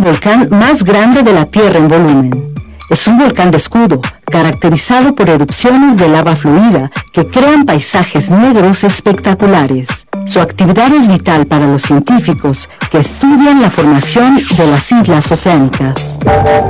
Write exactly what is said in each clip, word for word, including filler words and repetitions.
volcán más grande de la Tierra en volumen. Es un volcán de escudo, caracterizado por erupciones de lava fluida que crean paisajes negros espectaculares. Su actividad es vital para los científicos que estudian la formación de las islas oceánicas.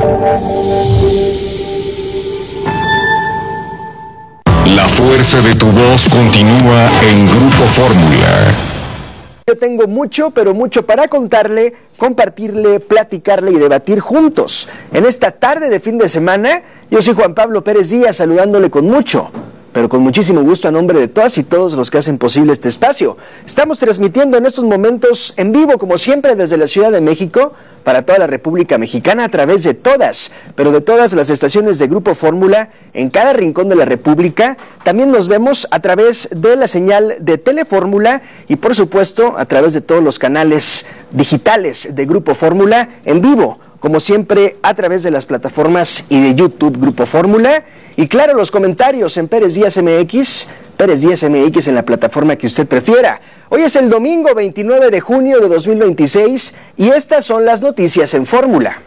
La fuerza de tu voz continúa en Grupo Fórmula. Yo tengo mucho, pero mucho para contarle, compartirle, platicarle y debatir juntos. En esta tarde de fin de semana, yo soy Juan Pablo Pérez Díaz, saludándole con mucho, pero con muchísimo gusto a nombre de todas y todos los que hacen posible este espacio. Estamos transmitiendo en estos momentos en vivo, como siempre, desde la Ciudad de México, para toda la República Mexicana, a través de todas, pero de todas las estaciones de Grupo Fórmula, en cada rincón de la República. También nos vemos a través de la señal de Telefórmula y, por supuesto, a través de todos los canales digitales de Grupo Fórmula, en vivo, como siempre, a través de las plataformas y de YouTube Grupo Fórmula. Y claro, los comentarios en Pérez Díaz M X, Pérez Díaz M X en la plataforma que usted prefiera. Hoy es el domingo veintinueve de junio de dos mil veintiséis y estas son las noticias en Fórmula.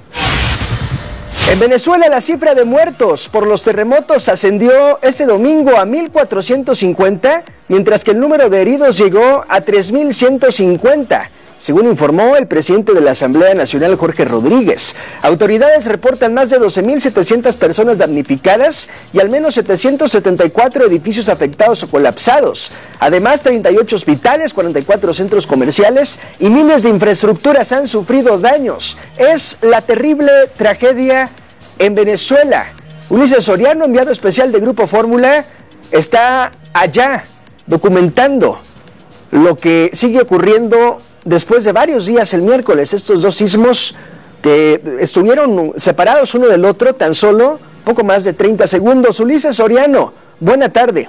En Venezuela la cifra de muertos por los terremotos ascendió este domingo a mil cuatrocientos cincuenta, mientras que el número de heridos llegó a tres mil ciento cincuenta. Según informó el presidente de la Asamblea Nacional, Jorge Rodríguez. Autoridades reportan más de doce mil setecientas personas damnificadas y al menos setecientos setenta y cuatro edificios afectados o colapsados. Además, treinta y ocho hospitales, cuarenta y cuatro centros comerciales y miles de infraestructuras han sufrido daños. Es la terrible tragedia en Venezuela. Ulises Soriano, enviado especial de Grupo Fórmula, está allá documentando lo que sigue ocurriendo después de varios días el miércoles, estos dos sismos que estuvieron separados uno del otro tan solo poco más de treinta segundos. Ulises Soriano, buena tarde.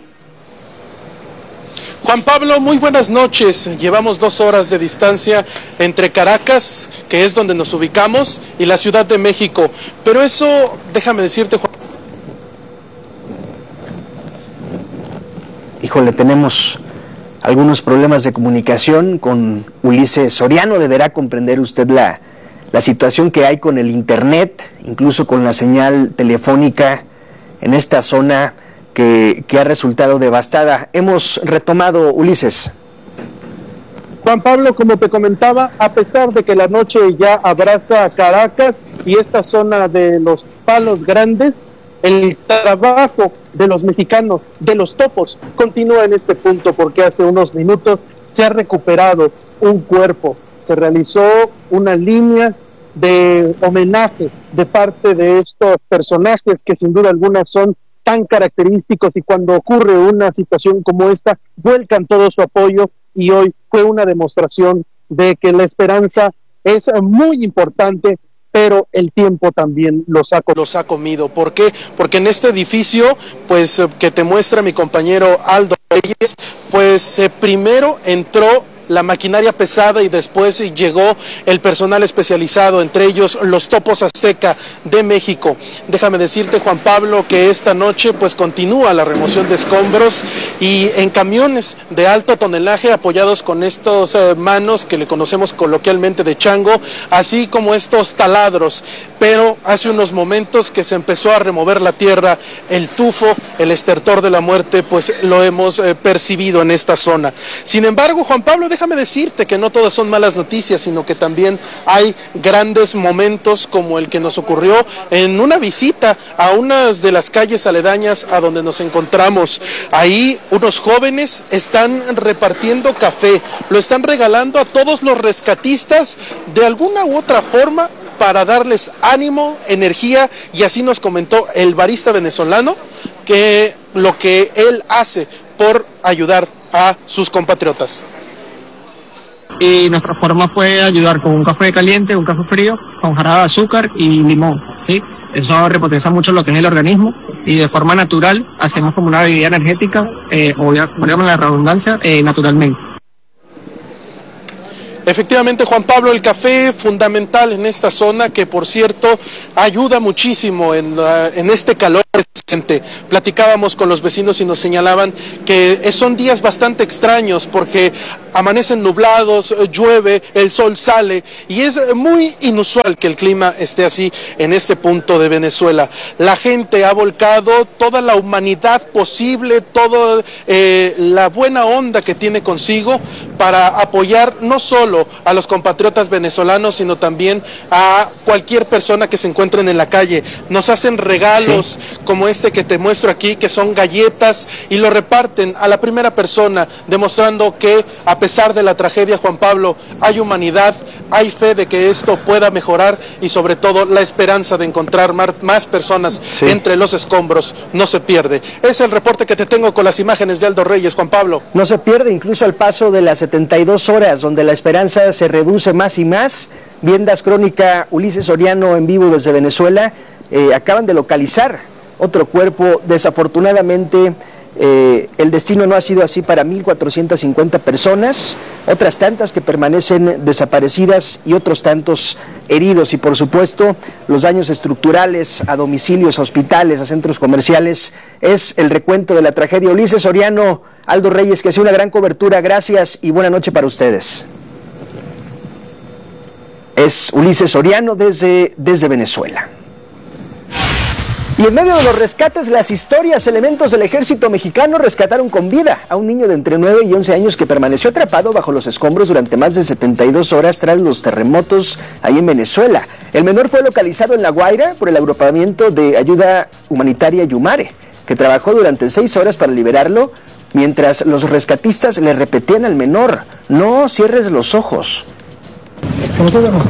Juan Pablo, muy buenas noches. Llevamos dos horas de distancia entre Caracas, que es donde nos ubicamos, y la Ciudad de México. Pero eso, déjame decirte, Juan... Híjole, tenemos algunos problemas de comunicación con Ulises Soriano. Deberá comprender usted la, la situación que hay con el internet, incluso con la señal telefónica en esta zona que, que ha resultado devastada. Hemos retomado, Ulises. Juan Pablo, como te comentaba, a pesar de que la noche ya abraza a Caracas y esta zona de los Palos Grandes, el trabajo de los mexicanos, de los topos, continúa en este punto porque hace unos minutos se ha recuperado un cuerpo. Se realizó una línea de homenaje de parte de estos personajes que sin duda alguna son tan característicos y cuando ocurre una situación como esta, vuelcan todo su apoyo y hoy fue una demostración de que la esperanza es muy importante, pero el tiempo también los ha, los ha comido. ¿Por qué? Porque en este edificio, pues, que te muestra mi compañero Aldo Reyes, pues, eh, primero entró la maquinaria pesada y después llegó el personal especializado, entre ellos los Topos Azteca de México. Déjame decirte, Juan Pablo, que esta noche pues continúa la remoción de escombros y en camiones de alto tonelaje apoyados con estos eh, manos que le conocemos coloquialmente de chango, así como estos taladros. Pero hace unos momentos que se empezó a remover la tierra, el tufo, el estertor de la muerte, pues lo hemos eh, percibido en esta zona. Sin embargo, Juan Pablo, déjame decirte que no todas son malas noticias, sino que también hay grandes momentos como el que nos ocurrió en una visita a unas de las calles aledañas a donde nos encontramos. Ahí unos jóvenes están repartiendo café, lo están regalando a todos los rescatistas de alguna u otra forma para darles ánimo, energía, y así nos comentó el barista venezolano que lo que él hace por ayudar a sus compatriotas. Y nuestra forma fue ayudar con un café caliente, un café frío, con jarabe de azúcar y limón, ¿sí? Eso repotencia mucho lo que es el organismo y de forma natural hacemos como una bebida energética, eh, o digamos la redundancia, eh, naturalmente. Efectivamente, Juan Pablo, el café fundamental en esta zona, que por cierto ayuda muchísimo en, la, en este calor presente. Platicábamos con los vecinos y nos señalaban que son días bastante extraños porque amanecen nublados, llueve, el sol sale y es muy inusual que el clima esté así en este punto de Venezuela. La gente ha volcado toda la humanidad posible, toda eh, la buena onda que tiene consigo para apoyar no solo a los compatriotas venezolanos, sino también a cualquier persona que se encuentren en la calle. Nos hacen regalos sí. como este que te muestro aquí, que son galletas, y lo reparten a la primera persona, demostrando que a pesar de la tragedia, Juan Pablo, hay humanidad, hay fe de que esto pueda mejorar y sobre todo la esperanza de encontrar más personas sí. entre los escombros no se pierde. Es el reporte que te tengo con las imágenes de Aldo Reyes, Juan Pablo. No se pierde incluso al paso de las setenta y dos horas, donde la esperanza se reduce más y más. Viendas Crónica, Ulises Soriano en vivo desde Venezuela. Eh, acaban de localizar otro cuerpo. Desafortunadamente eh, el destino no ha sido así para mil cuatrocientas cincuenta personas, otras tantas que permanecen desaparecidas y otros tantos heridos, y por supuesto los daños estructurales a domicilios, a hospitales, a centros comerciales. Es el recuento de la tragedia. Ulises Soriano, Aldo Reyes, que hace una gran cobertura, gracias y buena noche para ustedes. Es Ulises Soriano desde, desde Venezuela. Y en medio de los rescates, las historias, elementos del ejército mexicano rescataron con vida a un niño de entre nueve y once años que permaneció atrapado bajo los escombros durante más de setenta y dos horas tras los terremotos ahí en Venezuela. El menor fue localizado en La Guaira por el agrupamiento de ayuda humanitaria Yumare, que trabajó durante seis horas para liberarlo, mientras los rescatistas le repetían al menor: no cierres los ojos. ¿Cómo se llama?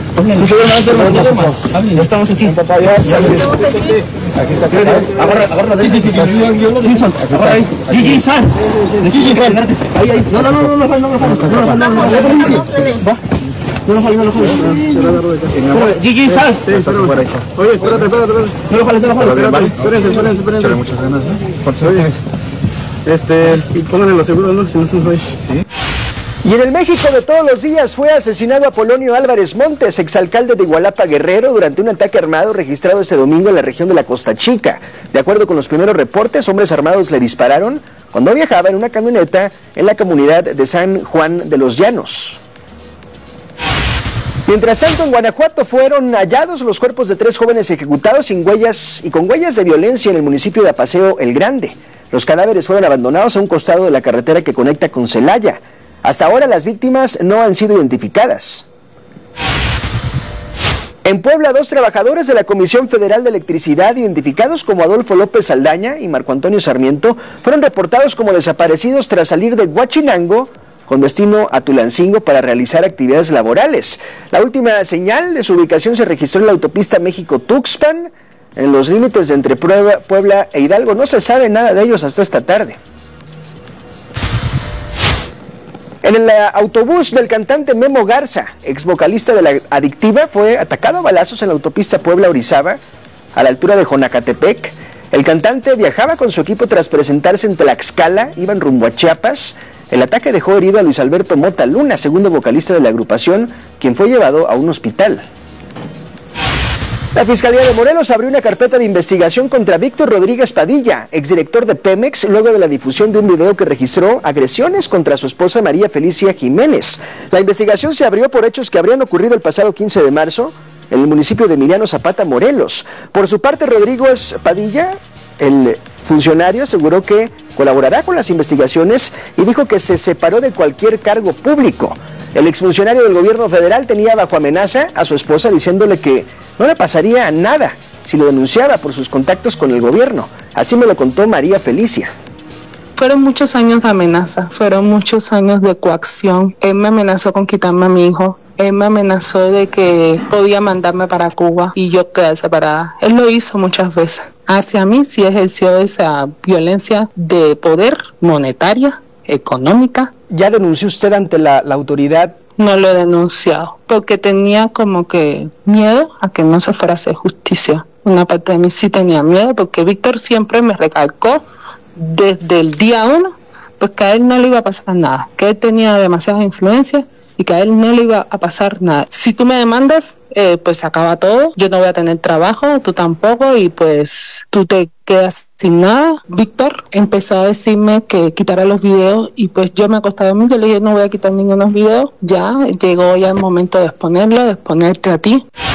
Ya estamos aquí. Papá, ya aquí está. Agarra, agarra. Sí, sí, sí. Agarra ahí. Gigi, sal. Ahí, ahí. No, no, no, no, no, no, no, no, no, no, no, no, no lo jales. Gigi, sal. Oye, espérate, espérate, espérate. No lo jales, no lo jales. Espérense, espérense, espérense. Tiene muchas ganas, ¿eh? ¿Cuántos tienes? Este, pónganle los seguros, ¿no? Si no se nos va. Sí. Y en el México de todos los días fue asesinado Apolonio Álvarez Montes, exalcalde de Igualapa, Guerrero, durante un ataque armado registrado este domingo en la región de la Costa Chica. De acuerdo con los primeros reportes, hombres armados le dispararon cuando viajaba en una camioneta en la comunidad de San Juan de los Llanos. Mientras tanto, en Guanajuato fueron hallados los cuerpos de tres jóvenes ejecutados sin huellas y con huellas de violencia en el municipio de Apaseo El Grande. Los cadáveres fueron abandonados a un costado de la carretera que conecta con Celaya. Hasta ahora las víctimas no han sido identificadas. En Puebla, dos trabajadores de la Comisión Federal de Electricidad, identificados como Adolfo López Saldaña y Marco Antonio Sarmiento, fueron reportados como desaparecidos tras salir de Huachinango con destino a Tulancingo para realizar actividades laborales. La última señal de su ubicación se registró en la autopista México-Tuxpan, en los límites de entre Puebla e Hidalgo. No se sabe nada de ellos hasta esta tarde. En el autobús del cantante Memo Garza, ex vocalista de La Adictiva, fue atacado a balazos en la autopista Puebla-Orizaba, a la altura de Jonacatepec. El cantante viajaba con su equipo tras presentarse en Tlaxcala, iban rumbo a Chiapas. El ataque dejó herido a Luis Alberto Mota Luna, segundo vocalista de la agrupación, quien fue llevado a un hospital. La Fiscalía de Morelos abrió una carpeta de investigación contra Víctor Rodríguez Padilla, exdirector de Pemex, luego de la difusión de un video que registró agresiones contra su esposa María Felicia Jiménez. La investigación se abrió por hechos que habrían ocurrido el pasado quince de marzo en el municipio de Emiliano Zapata, Morelos. Por su parte, Rodríguez Padilla, el funcionario, aseguró que colaborará con las investigaciones y dijo que se separó de cualquier cargo público. El exfuncionario del gobierno federal tenía bajo amenaza a su esposa diciéndole que no le pasaría nada si lo denunciaba por sus contactos con el gobierno. Así me lo contó María Felicia. Fueron muchos años de amenaza, fueron muchos años de coacción. Él me amenazó con quitarme a mi hijo. Él me amenazó de que podía mandarme para Cuba y yo quedar separada. Él lo hizo muchas veces. Hacia mí sí ejerció esa violencia de poder monetaria, económica. ¿Ya denunció usted ante la, la autoridad? No lo he denunciado, porque tenía como que miedo a que no se fuera a hacer justicia. Una parte de mí sí tenía miedo, porque Víctor siempre me recalcó desde el día uno, pues que a él no le iba a pasar nada, que él tenía demasiadas influencias y que a él no le iba a pasar nada. Si tú me demandas, eh, pues se acaba todo, yo no voy a tener trabajo, tú tampoco, y pues tú te quedas sin nada. Víctor empezó a decirme que quitara los videos y pues yo me acosté a dormir, yo le dije no voy a quitar ningunos videos, ya llegó ya el momento de exponerlo, de exponerte a ti.